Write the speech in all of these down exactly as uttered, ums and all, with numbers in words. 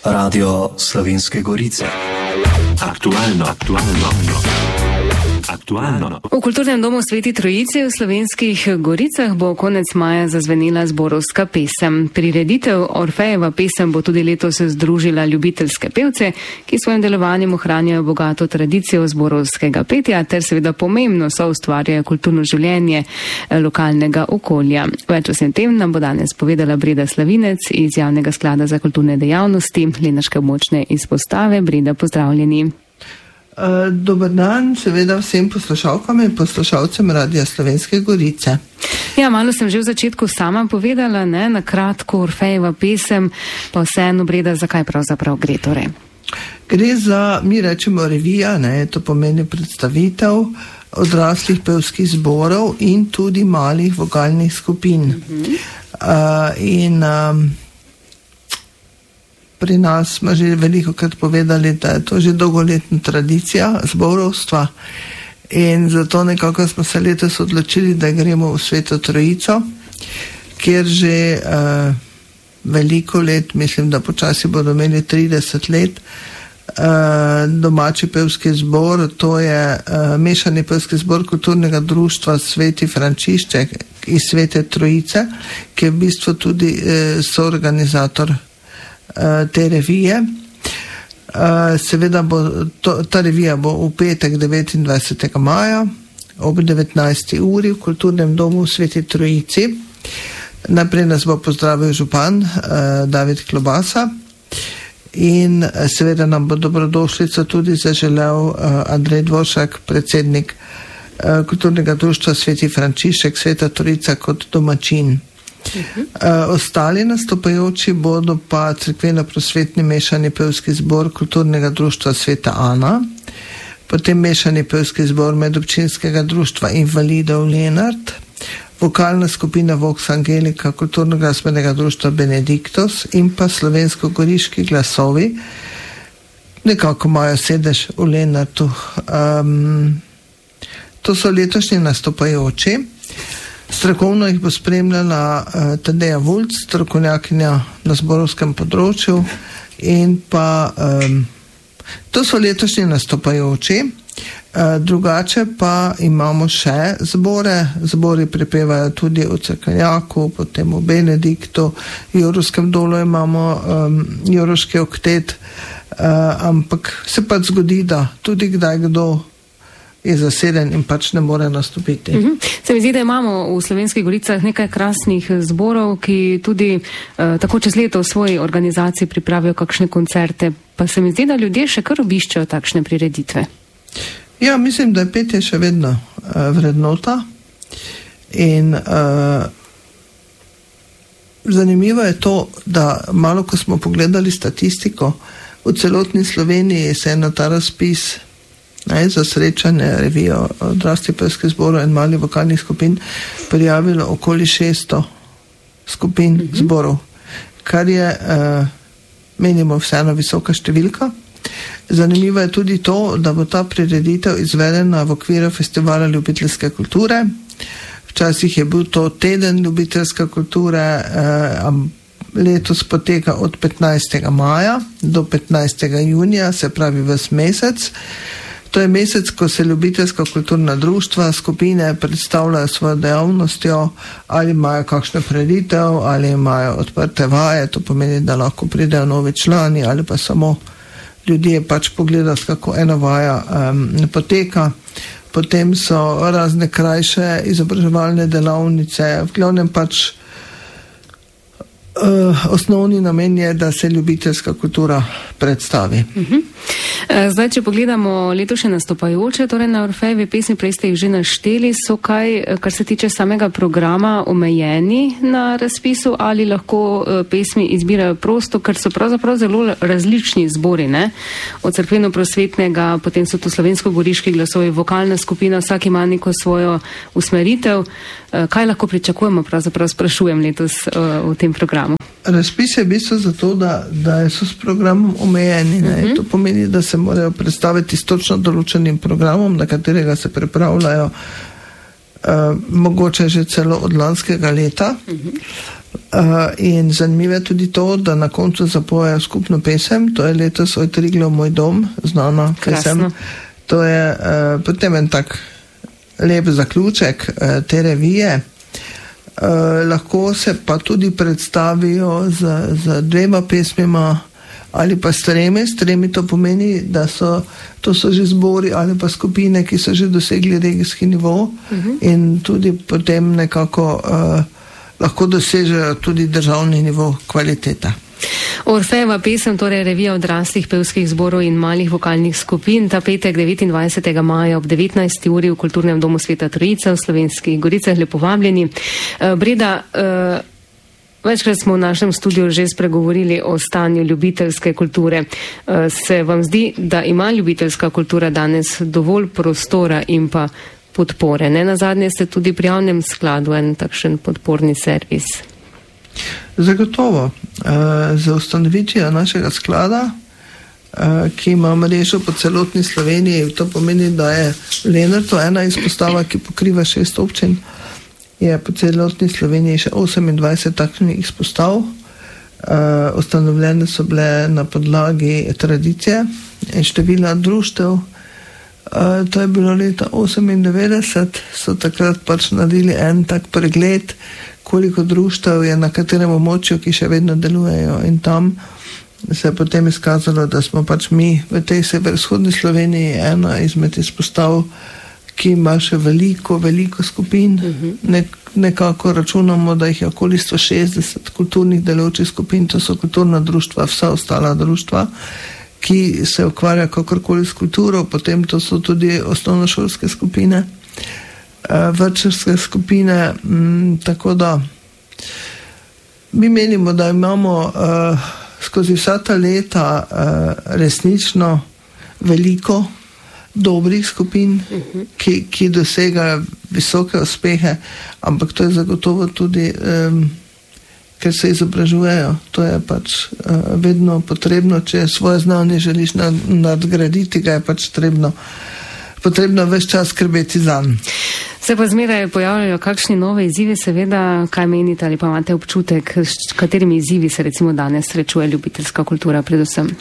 Radio Slovenske Gorice. Aktualno, aktualno, aktualno. V Kulturnem domu Sveti Trojici v Slovenskih Goricah bo konec maja zazvenela zborovska pesem. Prireditev Orfejeva pesem bo tudi letos združila ljubiteljske pevce, ki svojim delovanjem ohranjajo bogato tradicijo zborovskega petja ter seveda pomembno soustvarjajo kulturno življenje lokalnega okolja. Več o vsem tem nam bo danes povedala Breda Slavinec iz Javnega sklada za kulturne dejavnosti Lenarške območne izpostave. Breda, pozdravljeni. Uh, dober dan, seveda vsem poslušalkam in poslušalcem Radia Slovenske Gorice. Ja, malo sem že v začetku sama povedala, ne, na kratko Orfejeva pesem, pa vseeno, Breda, zakaj pravzaprav gre torej? Gre za, mi rečemo, revija, ne, to pomeni predstavitev odraslih pevskih zborov in tudi malih vokalnih skupin. Uh-huh. Uh, in um, Pri nas smo že veliko krat povedali, da je to že dolgoletna tradicija zborovstva in zato nekako smo se letos odločili, da gremo v Sveto Trojico, kjer že uh, veliko let, mislim, da počasi bodo imeli trideset let, uh, domači pevski zbor, to je uh, mešani pevski zbor kulturnega društva Sveti Frančišček iz Svete Trojice, ki je v bistvu tudi uh, soorganizator te revije. Seveda bo to, ta revija bo v petek devetindvajsetega maja ob devetnajsti uri v Kulturnem domu v Sveti Trojici. Najprej nas bo pozdravil župan David Klobasa in seveda nam bo dobrodošlico tudi zaželel Andrej Dvoršak, predsednik Kulturnega društva Sveti Frančišek, Sveta Trojica kot domačin. Uh-huh. Uh, ostali nastopajoči bodo pa cerkveno-prosvetni mešani pevski zbor Kulturnega društva Sveta Ana, potem mešani pevski zbor Medobčinskega društva invalidov Lenart, vokalna skupina Vox Angelika Kulturno-glasbenega društva Benediktos in pa slovensko-goriški glasovi, nekako imajo sedež v Lenartu. Um, to so letošnji nastopajoči. Strokovno jih bo spremljala uh, Tadeja Vulc, strokovnjakinja na zborovskem področju, in pa um, to so letošnji nastopajoči. Uh, drugače pa imamo še zbore. Zbori prepevajo tudi v Cerkvenjaku, potem v Benediktu, v Jurovskem dolu imamo um, Jurovški oktet, uh, ampak se pač zgodi, da tudi kdaj kdo je zaseden in pač ne more nastopiti. Uh-huh. Se mi zdi, da imamo v Slovenskih Goricah nekaj krasnih zborov, ki tudi uh, tako čez leto v svoji organizaciji pripravijo kakšne koncerte, pa se mi zdi, da ljudje še kar obiščajo takšne prireditve. Ja, mislim, da je petje še vedno uh, vrednota in uh, zanimivo je to, da malo ko smo pogledali statistiko, v celotni Sloveniji se je na ta razpis Ne, za srečanje revijo odraslih pevskih zborov in malih vokalnih skupin prijavilo okoli šeststo skupin mm-hmm. zborov, kar je, eh, menimo, vseeno visoka številka. Zanimivo je tudi to, da bo ta prireditev izvedena v okviru festivala ljubiteljske kulture. Včasih je bil to teden ljubiteljske kulture, eh, letos poteka od petnajstega maja do petnajstega junija, se pravi ves mesec. To je mesec, ko se ljubiteljska kulturna društva, skupine predstavljajo svojo dejavnostjo, ali imajo kakšno prireditev, ali imajo odprte vaje, to pomeni, da lahko pridejo novi člani, ali pa samo ljudje pač pogledati, kako ena vaja um, ne poteka. Potem so razne krajše izobraževalne delavnice, v glavnem pač Uh, osnovni namen je, da se ljubiteljska kultura predstavi. Uh-huh. Zdaj, če pogledamo letošnje nastopajoče, torej na Orfejevi pesmi, prej ste jih že našteli, so kaj, kar se tiče samega programa, omejeni na razpisu ali lahko uh, pesmi izbirajo prosto, ker so pravzaprav zelo različni zbori, ne? Od cerkveno-prosvetnega, potem so tu slovensko-goriški glasovi, vokalna skupina, vsak ima neko svojo usmeritev. Uh, kaj lahko pričakujemo, pravzaprav sprašujem letos uh, v tem programu? Razpis je v bistvu zato, da, da so s programom omejeni. Uh-huh. To pomeni, da se morajo predstaviti s točno določenim programom, na katerega se pripravljajo uh, mogoče že celo od lanskega leta. Uh-huh. Uh, in zanimivo je tudi to, da na koncu zapojejo skupno pesem, to je letos Oj Triglav moj dom, znana pesem. To je uh, potem en tak lep zaključek uh, te revije. Uh, lahko se pa tudi predstavijo z, z dvema pesmima ali pa s tremi. S tremi to pomeni, da so, to so že zbori ali pa skupine, ki so že dosegli regijski nivo uh-huh. in tudi potem nekako uh, lahko dosežejo tudi državni nivo kvaliteta. Orfejeva pesem, torej revija odraslih pevskih zborov in malih vokalnih skupin, ta petek devetindvajsetega maja ob devetnajsti uri v Kulturnem domu Sveta Trojica v Slovenskih Goricah. Lepo vabljeni. Breda, večkrat smo v našem studiu že spregovorili o stanju ljubiteljske kulture. Se vam zdi, da ima ljubiteljska kultura danes dovolj prostora in pa podpore? Ne nazadnje ste tudi pri javnem skladu en takšen podporni servis. Zagotovo. Za ustanovitvijo našega sklada, ki ima mrežo po celotni Sloveniji, to pomeni, da je v Lenartu ena izpostava, ki pokriva šest občin, je po celotni Sloveniji še osemindvajset takšnih izpostav. Ustanovljene so bile na podlagi tradicije in števila društev. Uh, to je bilo leta osemindevetdeset, so takrat pač naredili en tak pregled, koliko društev je na katerem območju, ki še vedno delujejo, in tam se je potem izkazalo, da smo pač mi v tej severovzhodni Sloveniji ena izmed izpostav, ki ima še veliko, veliko skupin. Uh-huh. Nek, nekako računamo, da jih je okoli sto šestdeset kulturnih delujočih skupin, to so kulturna društva, vsa ostala društva, ki se ukvarja kakorkoli s kulturo, potem to so tudi osnovnošolske skupine, vrtčevske skupine, m, tako da mi menimo, da imamo uh, skozi vsa ta leta uh, resnično veliko dobrih skupin, uh-huh. ki, ki dosegajo visoke uspehe, ampak to je zagotovo tudi um, ker se izobražujejo. To je pač uh, vedno potrebno, če svoje znanje želiš nadgraditi, ga je pač trebno, potrebno ves čas skrbeti zanj. Se pa zmeraj pojavljajo kakšni nove izzivi, seveda, kaj menite ali pa imate občutek, s katerimi izzivi se recimo danes srečuje ljubiteljska kultura predvsem?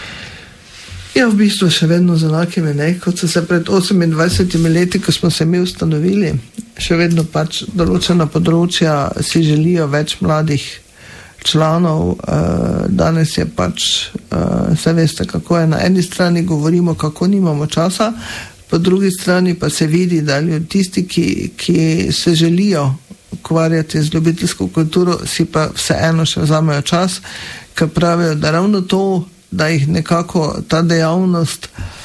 Ja, v bistvu še vedno z enakimi, ne, kot so se pred osemindvajsetimi leti, ko smo se mi ustanovili, še vedno pač določena področja si želijo več mladih članov. Danes je pač, se veste, kako je, na eni strani govorimo, kako nimamo časa, po drugi strani pa se vidi, da tisti, ki, ki se želijo ukvarjati z ljubiteljsko kulturo, si pa vseeno še vzamejo čas, ker pravijo, da ravno to, da jih nekako ta dejavnost,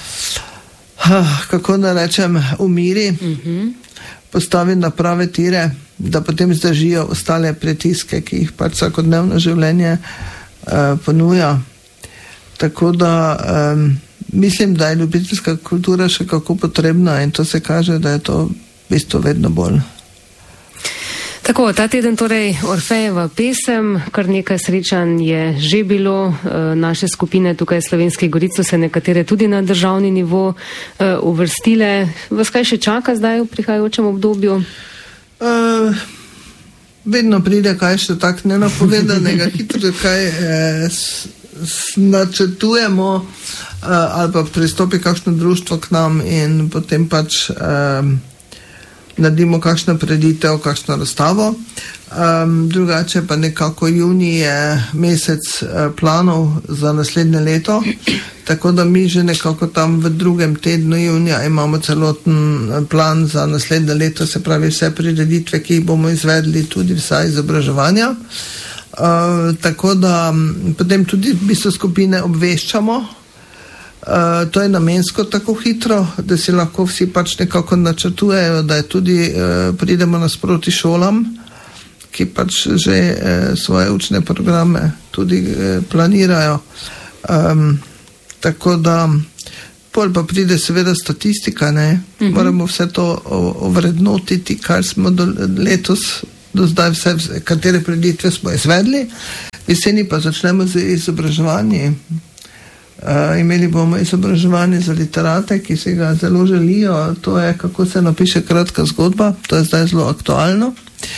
kako da rečem, umiri, uh-huh. postavi na prave tire, da potem zdržijo ostale pritiske, ki jih pač vsakodnevno življenje uh, ponuja. Tako da um, mislim, da je ljubiteljska kultura še kako potrebna in to se kaže, da je to v bistvu vedno bolj. Tako, ta teden torej Orfejeva pesem, kar nekaj srečanj je že bilo, e, naše skupine tukaj v Slovenskih Goricah se nekatere tudi na državni nivo e, uvrstile. Vas kaj še čaka zdaj v prihajajočem obdobju? Uh, vedno pride kaj še tak nenapovedanega, hitro kaj eh, s, s, načrtujemo eh, ali pa pristopi kakšno društvo k nam in potem pač eh, naredimo kakšno preditev, kakšno razstavo. Um, drugače pa nekako junij je mesec uh, planov za naslednje leto, tako da mi že nekako tam v drugem tednu junija imamo celoten plan za naslednje leto, se pravi vse prireditve, ki jih bomo izvedli, tudi vsa izobraževanja. Uh, tako da potem tudi v bistvu skupine obveščamo. Uh, to je namensko tako hitro, da si lahko vsi pač nekako načrtujejo, da je tudi uh, pridemo nasproti šolam, ki pač že uh, svoje učne programe tudi uh, planirajo. Um, tako da pol pa pride seveda statistika, ne? Uh-huh. Moramo vse to ovrednotiti, kar smo do, letos do zdaj vse, katere preditve smo izvedli. Jeseni pa začnemo z izobraževanjem. Uh, imeli bomo izobraževanje za literate, ki se ga zelo želijo, to je, kako se napiše kratka zgodba, to je zdaj zelo aktualno.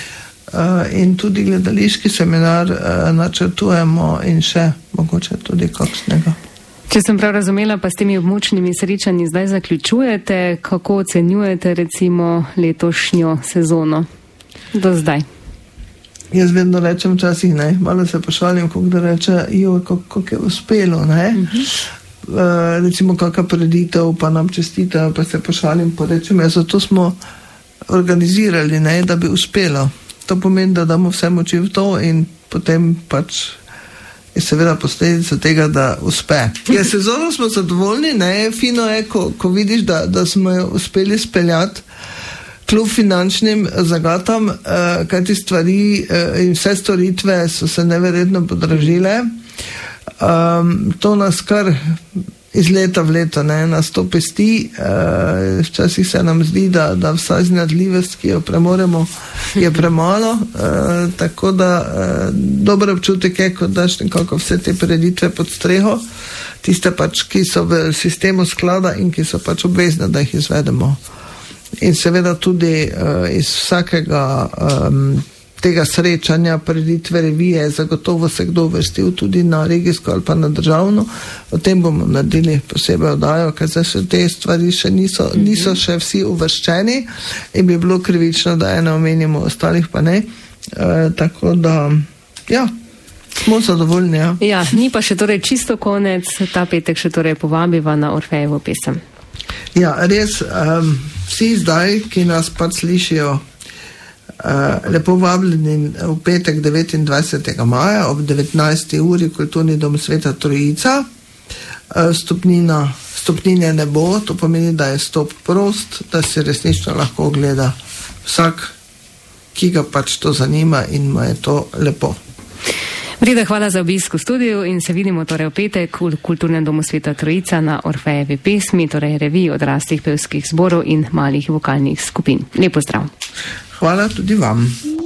in tudi gledališki seminar načrtujemo in še mogoče tudi kakšnega. Če sem prav razumela, pa s temi območnimi srečanji zdaj zaključujete, kako ocenjujete recimo letošnjo sezono do zdaj? Jaz vedno rečem včasih, ne, malo se pošalim, kako da reče, jo, kako je uspelo, ne. Uh-huh. Uh, recimo kakšna preditev, pa nam čestita, pa se pošalim, pa rečem, ja, zato smo organizirali, ne, da bi uspelo. To pomeni, da damo vse moči v to in potem pač je seveda posledica tega, da uspe. Ja, sezono smo zadovoljni, ne, fino je, ko, ko vidiš, da, da smo jo uspeli speljati kljub finančnim zagatam, uh, kaj ti stvari uh, in vse storitve so se neverjetno podražile. Um, to nas kar iz leta v leto, ne, nas to pesti. Uh, včasih se nam zdi, da, da vsa iznajdljivost, ki jo premoremo, je premalo. Uh, tako da uh, dober občutek je, ko daš nekako vse te prireditve pod streho, tiste pač, ki so v sistemu sklada in ki so pač obvezne, da jih izvedemo. In seveda tudi uh, iz vsakega um, tega srečanja, prireditve, revije, zagotovo se kdo uvrstil tudi na regijsko ali pa na državno. O tem bomo naredili posebej oddajo, ker zdaj še te stvari še niso, niso še vsi uvrščeni in bi bilo krivično, da ene omenimo, ostalih pa ne. Uh, tako da, ja, smo zadovoljni. Ja. Ja, ni pa še torej čisto konec, ta petek še torej povabiva na Orfejevo pesem. Ja, res, um, vsi zdaj, ki nas pač slišijo, uh, lepo vabljeni v petek devetindvajsetega maja ob devetnajsti uri Kulturni dom Sveta Trojica. Uh, stopnina, stopnine ne bo, to pomeni, da je stop prost, da se resnično lahko ogleda vsak, ki ga pač to zanima in mu je to lepo. Vrida, hvala za obisk v studiu in se vidimo torej v petek v Kulturnem domu Sveta Trojica na Orfejevi pesmi, torej reviji odraslih pevskih zborov in malih vokalnih skupin. Lep pozdrav. Hvala tudi vam.